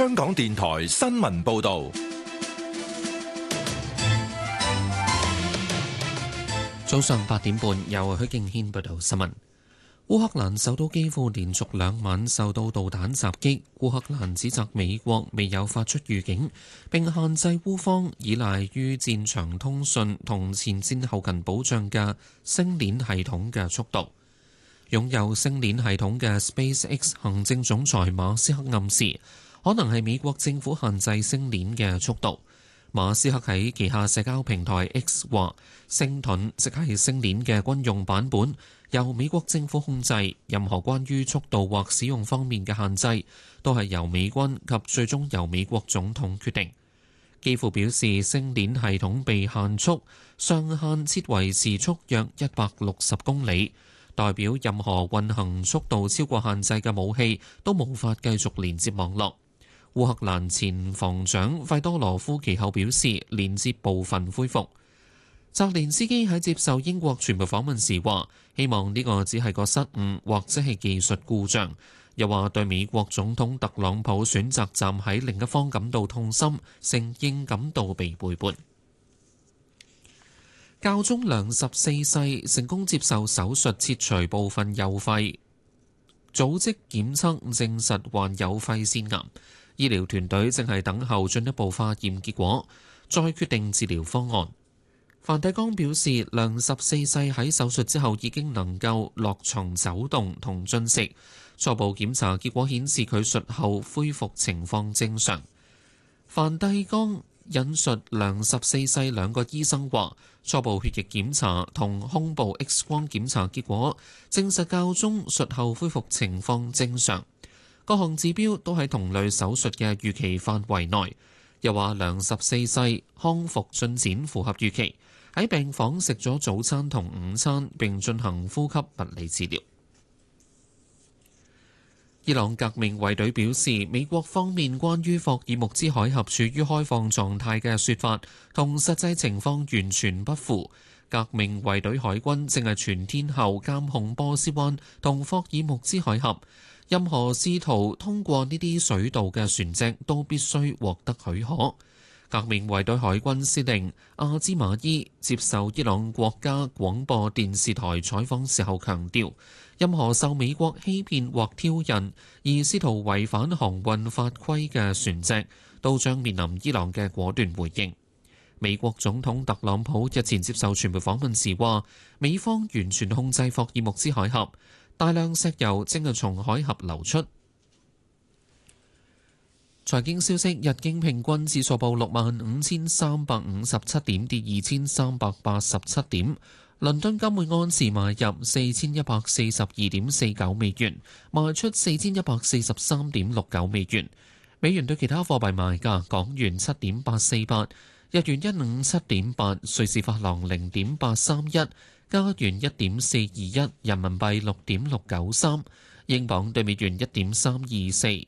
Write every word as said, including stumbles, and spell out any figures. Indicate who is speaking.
Speaker 1: 香港電台新聞報道。
Speaker 2: 早上八點半，由許敬軒報道新聞。烏克蘭首都基輔連續兩晚受到導彈襲擊，烏克蘭指責美國未有發出預警，並限制烏方依賴於戰場通訊同前線後勤保障嘅星鏈系統嘅速度。擁有星鏈系統嘅 SpaceX 行政總裁馬斯克暗示，可能係美國政府限制星鏈嘅速度。馬斯克喺旗下社交平台 X 話，星盾即係星鏈嘅軍用版本，由美國政府控制，任何關於速度或使用方面嘅限制，都係由美軍及最終由美國總統決定。基輔表示，星鏈系統被限速，上限設為時速約一百六十公里，代表任何運行速度超過限制嘅武器都無法繼續連接網絡。烏克蘭前防長費多羅夫其後表示，連接部分恢復。澤連斯基喺接受英國傳媒訪問時話，希望呢個只係個失誤或者係技術故障，又話對美國總統特朗普選擇站喺另一方感到痛心，承認感到被背叛。教宗良十四世成功接受手術切除部分右肺，組織檢測證實患有肺腺癌。醫療團隊正係等候進一步化驗結果，再決定治療方案。梵蒂岡表示，良十四世喺手術之後已經能夠落床走動同進食，初步檢查結果顯示佢術後恢復情況正常。梵蒂岡引述良十四世兩個醫生話，初步血液檢查同胸部 X 光檢查結果證實教宗術後恢復情況正常。各項指標都喺同類手術嘅預期範圍內，又話良十四世康復進展符合預期，喺病房食咗早餐同午餐，並進行呼吸物理治療。伊朗革命衛隊表示，美國方面關於霍爾木茲海峽處於開放狀態嘅說法，同實際情況完全不符。革命衛隊海軍正係全天候監控波斯灣同霍爾木茲海峽。任何試圖通過呢啲水道嘅船隻都必須獲得許可。革命衛隊海軍司令阿茲馬伊接受伊朗國家廣播電視台採訪時候強調，任何受美國欺騙或挑釁而試圖違反航運法規嘅船隻，都將面臨伊朗嘅果斷回應。美國總統特朗普日前接受傳媒訪問時話，美方完全控制霍爾木茲海峽。大量石油正係從海峽流出。財經消息：日經平均指數報六萬五千三百五十七點，跌二千三百八十七點。倫敦金每安士買入四千一百四十二點四九美元，賣出四千一百四十三點六九美元。美元對其他貨幣賣價：港元七點八四八，日元一五七點八，瑞士法郎零點八三一。加元一點四二一，人民幣六點六九三，英鎊對美元一點三二四，